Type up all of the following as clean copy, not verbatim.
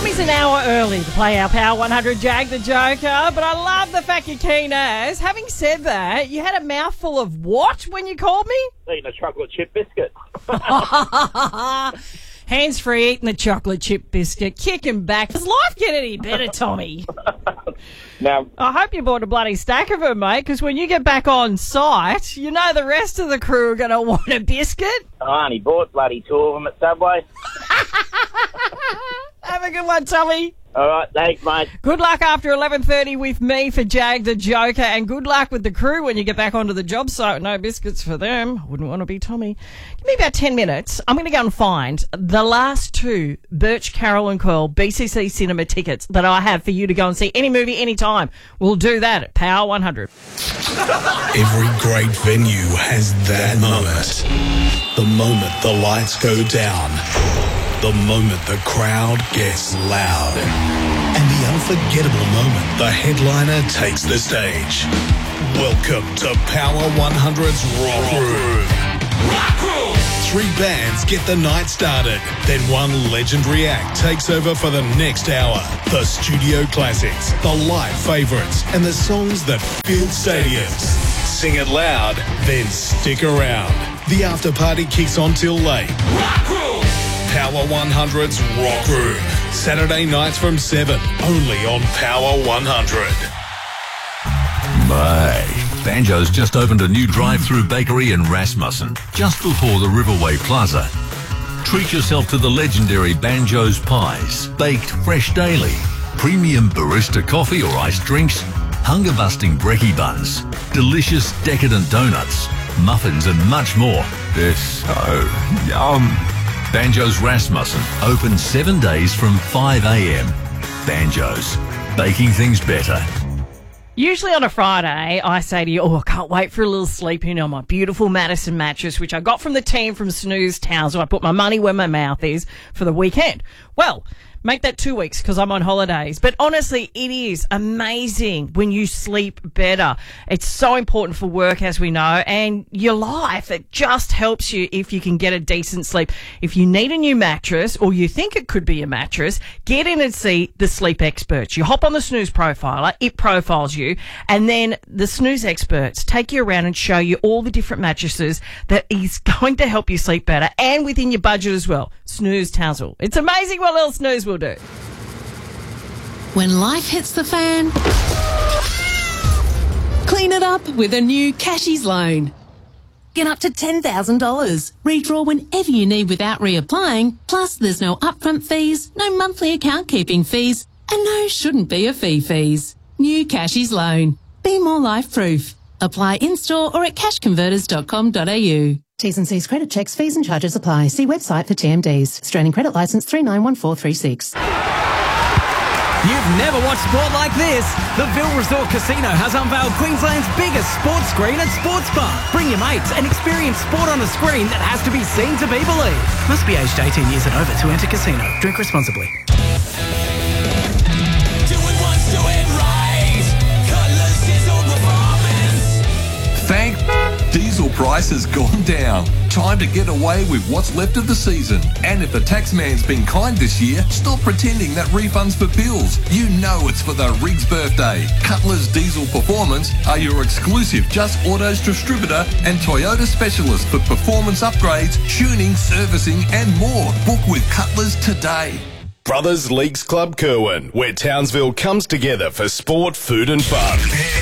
Tommy's an hour early to play our Power 100 Jag the Joker, but I love the fact you're keen as. Having said that, you had a mouthful of what when you called me? Eating a chocolate chip biscuit. Hands-free eating the chocolate chip biscuit, kicking back. Does life get any better, Tommy? Now, I hope you bought a bloody stack of them, mate, because when you get back on site, you know the rest of the crew are going to want a biscuit. I only bought bloody 2 of them at Subway. Have a good one, Tommy. All right, thanks, mate. Good luck after 11:30 with me for Jag the Joker, and good luck with the crew when you get back onto the job site. No biscuits for them. I wouldn't want to be Tommy. Give me about 10 minutes. I'm going to go and find the last 2 Birch, Carroll and Curl BCC Cinema tickets that I have for you to go and see any movie, anytime. We'll do that at Power 100. Every great venue has that moment. The moment the lights go down. The moment the crowd gets loud. And the unforgettable moment the headliner takes the stage. Welcome to Power 100's Rock Room. Rock Room! 3 bands get the night started. Then one legendary act takes over for the next hour. The studio classics, the live favourites, and the songs that fill stadiums. Sing it loud, then stick around. The after party kicks on till late. Rock Room! Power 100's Rock Room. Saturday nights from 7, only on Power 100. My. Banjo's just opened a new drive-through bakery in Rasmussen, just before the Riverway Plaza. Treat yourself to the legendary Banjo's pies, baked fresh daily, premium barista coffee or iced drinks, hunger-busting brekkie buns, delicious decadent donuts, muffins and much more. They're so yum. Banjo's Rasmussen, open 7 days from 5 a.m. Banjo's, baking things better. Usually on a Friday, I say to you, I can't wait for a little sleep in on my beautiful Madison mattress, which I got from the team from Snooze Town, so I put my money where my mouth is for the weekend. Well, make that 2 weeks because I'm on holidays. But honestly, it is amazing when you sleep better. It's so important for work, as we know, and your life. It just helps you if you can get a decent sleep. If you need a new mattress or you think it could be a mattress, get in and see the sleep experts. You hop on the Snooze Profiler, it profiles you, and then the Snooze experts take you around and show you all the different mattresses that is going to help you sleep better and within your budget as well. Snooze Townsville. It's amazing what little Snooze will do. When life hits the fan, clean it up with a new Cashies loan. Get up to $10,000. Redraw whenever you need without reapplying. Plus, there's no upfront fees, no monthly account keeping fees, and no shouldn't be a fees. New Cashies loan. Be more life-proof. Apply in-store or at cashconverters.com.au. T's and C's credit checks, fees and charges apply. See website for TMDs. Australian Credit Licence 391436. You've never watched sport like this. The Ville Resort Casino has unveiled Queensland's biggest sports screen at Sports Bar. Bring your mates and experience sport on a screen that has to be seen to be believed. Must be aged 18 years and over to enter casino. Drink responsibly. Do it once, do it right. Cutlass Diesel Performance. Thank diesel price has gone down. Time to get away with what's left of the season. And if the tax man's been kind this year, stop pretending that refund's for pills. You know it's for the Riggs birthday. Cutlass Diesel Performance are your exclusive Just Autos distributor and Toyota specialist for performance upgrades, tuning, servicing and more. Book with Cutlass today. Brothers Leagues Club Kerwin, where Townsville comes together for sport, food and fun.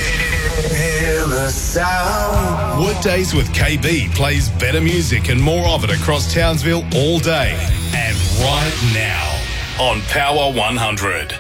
Workdays with KB plays better music and more of it across Townsville all day and right now on Power 100.